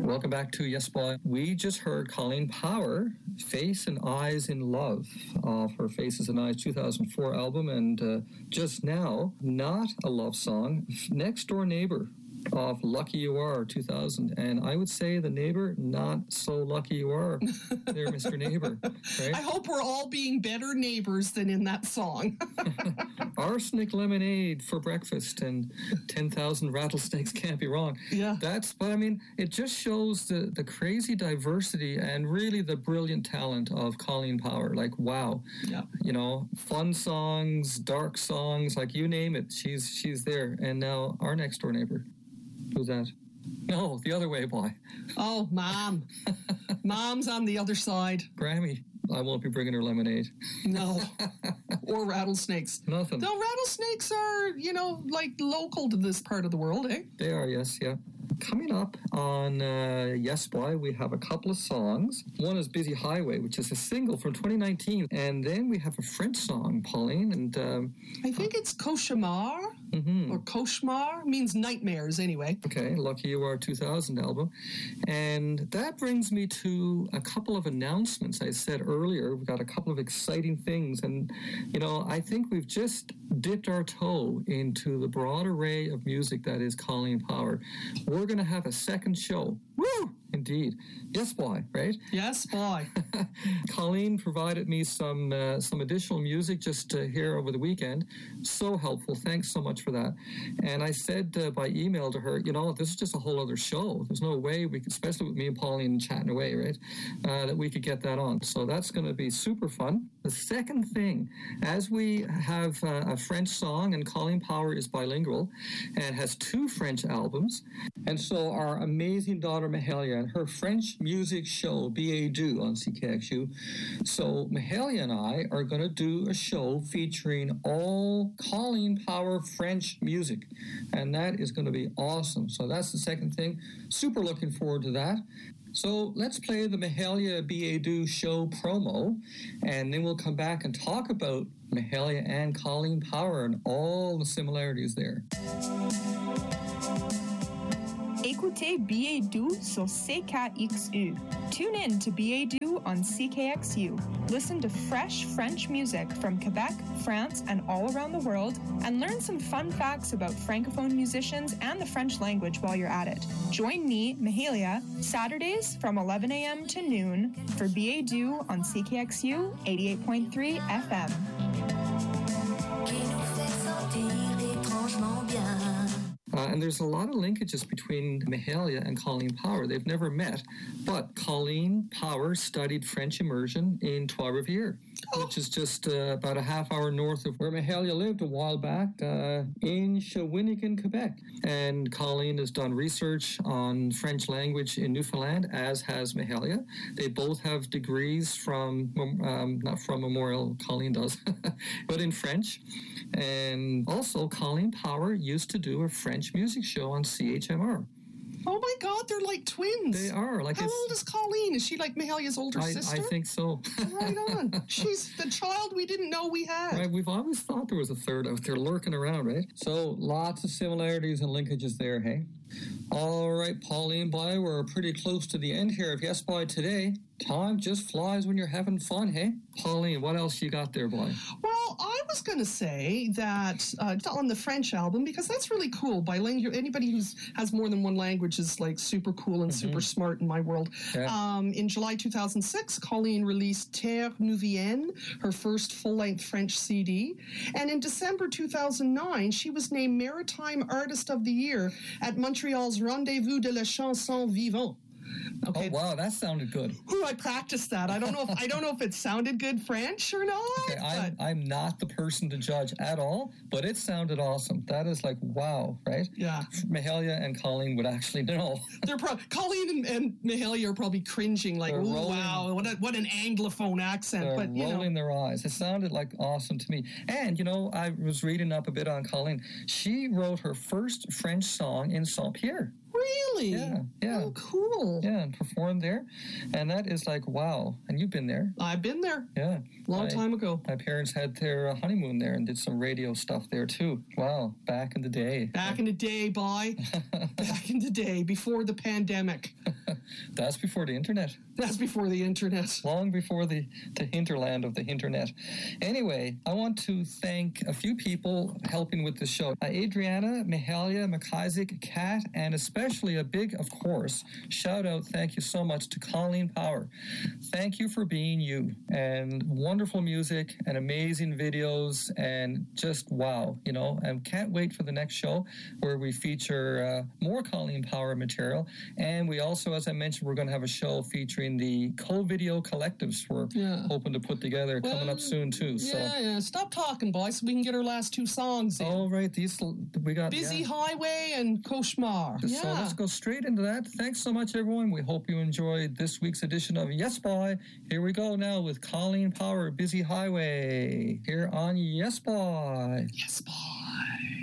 Welcome back to Yes Boy. We just heard Colleen Power, Face and Eyes in Love, off her Faces and Eyes 2004 album, and just now, Not a Love Song, Next Door Neighbor, off Lucky You Are 2000. And I would say the neighbor, not so lucky you are there, Mr. Neighbor. Right? I hope we're all being better neighbors than in that song. Arsenic lemonade for breakfast and 10,000 rattlesnakes can't be wrong. Yeah. But I mean, it just shows the crazy diversity and really the brilliant talent of Colleen Power. Like, wow. Yeah. You know, fun songs, dark songs, like you name it, she's there. And now our next door neighbor. Who's that? No, the other way, boy. Oh, Mom. Mom's on the other side. Grammy. I won't be bringing her lemonade. No. Or rattlesnakes. Nothing. No, rattlesnakes are, like local to this part of the world, eh? They are, yes, yeah. Coming up on Yes Boy, we have a couple of songs. One is Busy Highway, which is a single from 2019. And then we have a French song, Pauline. And I think it's Cauchemar, or Cauchemar, means nightmares anyway. Okay, Lucky You Are 2000 album. And that brings me to a couple of announcements. I said earlier, we've got a couple of exciting things. And, I think we've just dipped our toe into the broad array of music that is Colleen Power. We're going to have a second show. Woo! Indeed. Yes, boy, right? Yes, boy. Colleen provided me some additional music just here over the weekend. So helpful. Thanks so much for that. And I said by email to her, this is just a whole other show. There's no way we could, especially with me and Pauline chatting away, right, that we could get that on. So that's going to be super fun. The second thing, as we have a French song, and Colleen Power is bilingual and has 2 French albums, and so our amazing daughter Mahalia and her French music show, BA2 on CKXU. So Mahalia and I are going to do a show featuring all Colleen Power French music, and that is going to be awesome. So that's the second thing. Super looking forward to that. So let's play the Mahalia BA2 show promo, and then we'll come back and talk about Mahalia and Colleen Power and all the similarities there. Écoutez BA2 sur CKXU. Tune in to BA2 on CKXU. Listen to fresh French music from Quebec, France, and all around the world, and learn some fun facts about Francophone musicians and the French language while you're at it. Join me, Mahalia, Saturdays from 11 a.m. to noon for BA2 on CKXU 88.3 FM. And there's a lot of linkages between Mahalia and Colleen Power. They've never met, but Colleen Power studied French immersion in Trois-Rivières, which is just about a half hour north of where Mahalia lived a while back in Shawinigan, Quebec. And Colleen has done research on French language in Newfoundland, as has Mahalia. They both have degrees from, not from Memorial, Colleen does, but in French. And also, Colleen Power used to do a French music show on CHMR. Oh my God, they're like twins. They are. Like, how old is Colleen? Is she like Mahalia's older sister? I think so. Right on. She's the child we didn't know we had. Right, we've always thought there was a third out there lurking around, right? So lots of similarities and linkages there, hey? All right, Pauline, boy, we're pretty close to the end here of Yes Boy today. Time just flies when you're having fun, hey? Pauline, what else you got there, boy? Well, I was going to say that on the French album, because that's really cool. Bilingual, anybody who has more than one language is like super cool and super smart in my world. Yeah. In July 2006, Colleen released Terre Nouvienne, her first full-length French CD. And in December 2009, she was named Maritime Artist of the Year at Montreal's Rendez-vous de la Chanson Vivante. Okay. Oh wow, that sounded good. Ooh, I practiced that. I don't know if it sounded good French or not. Okay, I'm not the person to judge at all, but it sounded awesome. That is like wow, right? Yeah. Mahalia and Colleen would actually know. Colleen and Mahalia are probably cringing, like, oh wow, what an Anglophone accent. They're but rolling their eyes. It sounded like awesome to me. And I was reading up a bit on Colleen. She wrote her first French song in Saint-Pierre. Really? Yeah. Oh, cool. Yeah, and performed there. And that is like, wow. And you've been there. I've been there. Yeah. Long time ago. My parents had their honeymoon there and did some radio stuff there too. Wow. Back in the day. Back in the day, boy. Back in the day, before the pandemic. That's before the internet. That's before the internet. Long before the hinterland of the internet. Anyway, I want to thank a few people helping with the show. Adriana, Mihalia, McIsaac, Kat, and especially a big, of course, shout out, thank you so much to Colleen Power. Thank you for being you. And wonderful music and amazing videos and just wow, you know. And can't wait for the next show where we feature more Colleen Power material. And we also, as I mentioned, we're going to have a show featuring the co-video collectives we're hoping to put together coming up soon too. Yeah. Stop talking, boy, so we can get our last two songs in. All right, we got Busy Highway and Cauchemar. So let's go straight into that. Thanks so much, everyone. We hope you enjoyed this week's edition of Yes Boy. Here we go now with Colleen Power, Busy Highway, here on Yes Boy. Yes Boy.